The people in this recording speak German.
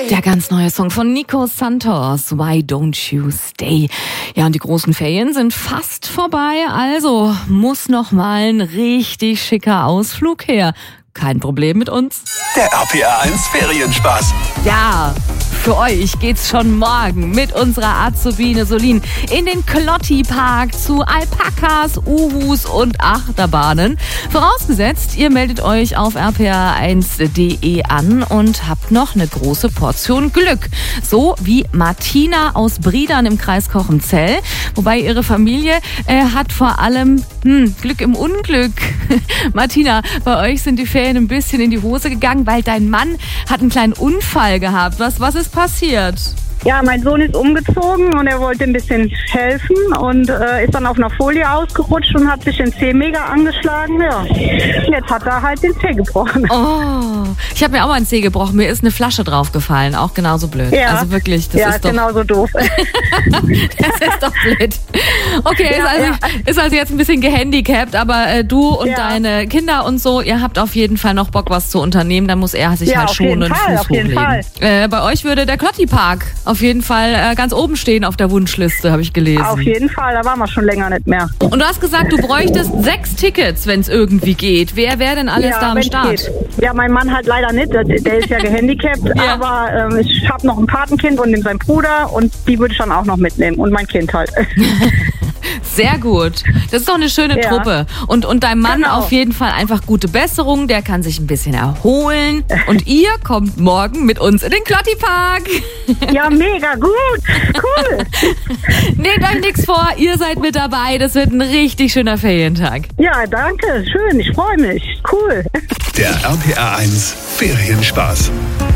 Der ganz neue Song von Nico Santos, Why Don't You Stay? Ja, und die großen Ferien sind fast vorbei, also muss noch mal ein richtig schicker Ausflug her. Kein Problem mit uns. Der RPR 1 Ferienspaß. Ja, für euch geht's schon morgen mit unserer Azubine Solin in den Klotti-Park zu Alpakas, Uhus und Achterbahnen. Vorausgesetzt, ihr meldet euch auf rpr1.de an und habt noch eine große Portion Glück. So wie Martina aus Briedern im Kreis Cochem-Zell. Wobei ihre Familie hat vor allem Glück im Unglück. Martina, bei euch sind die Ferien ein bisschen in die Hose gegangen, weil dein Mann hat einen kleinen Unfall gehabt. Was ist passiert? Ja, mein Sohn ist umgezogen und er wollte ein bisschen helfen und ist dann auf einer Folie ausgerutscht und hat sich den Zeh mega angeschlagen. Ja. Und jetzt hat er halt den Zeh gebrochen. Oh, ich habe mir auch mal einen Zeh gebrochen. Mir ist eine Flasche draufgefallen. Auch genauso blöd. Ja. Also wirklich, das ist doch... genauso doof. Das ist doch blöd. Okay, ist also jetzt ein bisschen gehandicapt, aber du und deine Kinder und so, ihr habt auf jeden Fall noch Bock, was zu unternehmen. Da muss er sich halt schon einen Fuß hochlegen. Bei euch würde der Klotti-Park auf jeden Fall ganz oben stehen auf der Wunschliste, habe ich gelesen. Auf jeden Fall, da waren wir schon länger nicht mehr. Und du hast gesagt, du bräuchtest 6 Tickets, wenn es irgendwie geht. Wer wäre denn alles da am Start? Geht. Ja, mein Mann halt leider nicht, der ist ja gehandicapt, aber ich habe noch ein Patenkind und sein Bruder und die würde ich dann auch noch mitnehmen und mein Kind halt. Sehr gut. Das ist doch eine schöne Truppe. Und deinem Mann auf jeden Fall einfach gute Besserung. Der kann sich ein bisschen erholen. Und ihr kommt morgen mit uns in den Klotti-Park. Ja, mega gut. Cool. Nehmt euch nichts vor. Ihr seid mit dabei. Das wird ein richtig schöner Ferientag. Ja, danke. Schön. Ich freue mich. Cool. Der RPR 1 Ferienspaß.